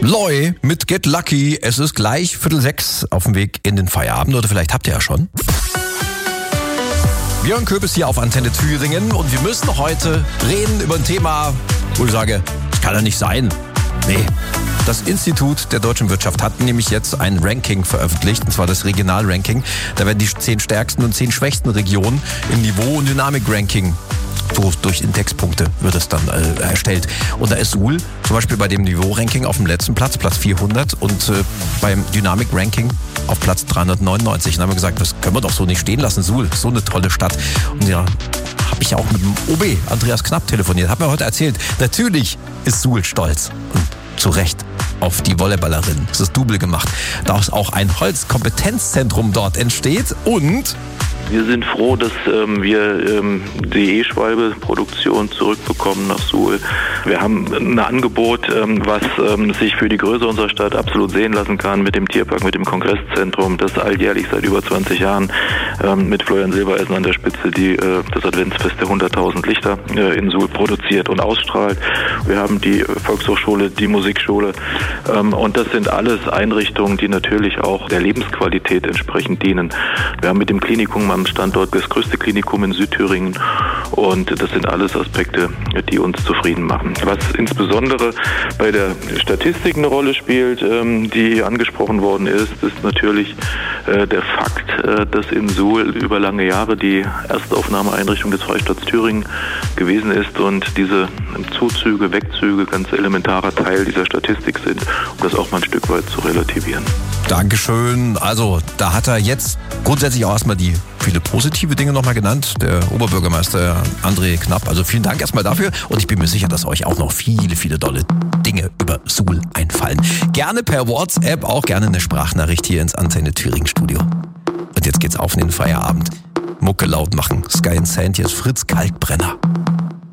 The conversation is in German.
Loi mit Get Lucky. Es ist gleich 5:45 auf dem Weg in den Feierabend. Oder vielleicht habt ihr ja schon. Björn Köpp ist hier auf Antenne Thüringen und wir müssen heute reden über ein Thema, wo ich sage, das kann ja nicht sein. Nee. Das Institut der deutschen Wirtschaft hat nämlich jetzt ein Ranking veröffentlicht, und zwar das Regionalranking. Da werden die 10 stärksten und 10 schwächsten Regionen im Niveau- und Dynamik-Ranking, so durch Indexpunkte wird es dann erstellt. Und da ist Suhl zum Beispiel bei dem Niveau-Ranking auf dem letzten Platz 400 und beim Dynamik-Ranking auf Platz 399. Und dann haben wir gesagt, das können wir doch so nicht stehen lassen. Suhl, so eine tolle Stadt. Und ja, habe ich auch mit dem OB Andreas Knapp telefoniert. Hat mir heute erzählt, natürlich ist Suhl stolz. Und zu Recht auf die Volleyballerin. Es ist Double gemacht. Da auch ein Holzkompetenzzentrum dort entsteht und wir sind froh, dass wir die E-Schwalbe-Produktion zurückbekommen nach Suhl. Wir haben ein Angebot, was sich für die Größe unserer Stadt absolut sehen lassen kann, mit dem Tierpark, mit dem Kongresszentrum, das alljährlich seit über 20 Jahren mit Florian Silbereisen an der Spitze das Adventsfest der 100.000 Lichter in Suhl produziert und ausstrahlt. Wir haben die Volkshochschule, die Musikschule und das sind alles Einrichtungen, die natürlich auch der Lebensqualität entsprechend dienen. Wir haben mit dem Klinikum am Standort das größte Klinikum in Südthüringen und das sind alles Aspekte, die uns zufrieden machen. Was insbesondere bei der Statistik eine Rolle spielt, die angesprochen worden ist natürlich der Fakt, dass in Suhl über lange Jahre die Erstaufnahmeeinrichtung des Freistaats Thüringen gewesen ist und diese Zuzüge, Wegzüge ganz elementarer Teil dieser Statistik sind, um das auch mal ein Stück weit zu relativieren. Dankeschön. Also da hat er jetzt grundsätzlich auch erstmal die viele positive Dinge nochmal genannt, der Oberbürgermeister André Knapp. Also vielen Dank erstmal dafür und ich bin mir sicher, dass euch auch noch viele, viele tolle Dinge über Suhl einfallen. Gerne per WhatsApp, auch gerne eine Sprachnachricht hier ins Antenne Thüringen Studio. Und jetzt geht's auf in den Feierabend. Mucke laut machen. Sky and Sand, hier ist Fritz Kalkbrenner.